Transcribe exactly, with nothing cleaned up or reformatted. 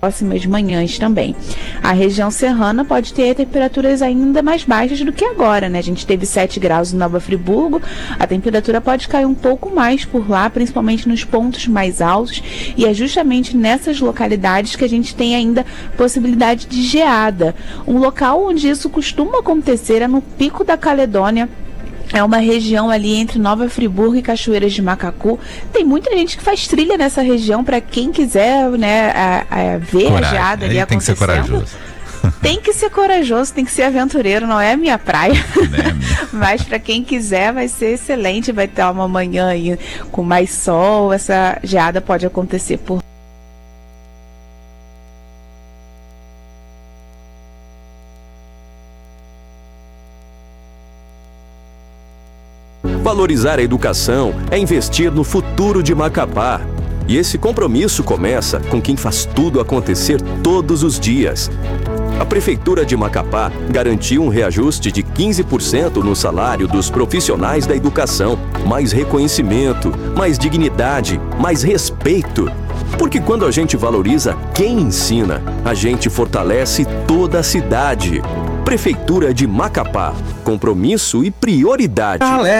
próximas manhãs também. A região serrana pode ter temperaturas ainda mais baixas do que agora, né? A gente teve sete graus em Nova Friburgo, a temperatura pode cair um pouco mais por lá, principalmente nos pontos mais altos, e é justamente nessas localidades que a gente tem ainda possibilidade de geada. Um local onde isso costuma acontecer é no Pico da Caledônia. É uma região ali entre Nova Friburgo e Cachoeiras de Macacu. Tem muita gente que faz trilha nessa região, para quem quiser, né, a, a ver Coragem. a geada ali Aí acontecendo. Tem que ser corajoso. Tem que ser corajoso, tem que ser aventureiro, não é a minha praia. É minha. Mas para quem quiser vai ser excelente, vai ter uma manhã aí com mais sol, essa geada pode acontecer por Valorizar a educação é investir no futuro de Macapá. E esse compromisso começa com quem faz tudo acontecer todos os dias. A Prefeitura de Macapá garantiu um reajuste de quinze por cento no salário dos profissionais da educação. Mais reconhecimento, mais dignidade, mais respeito. Porque quando a gente valoriza quem ensina, a gente fortalece toda a cidade. Prefeitura de Macapá. Compromisso e prioridade.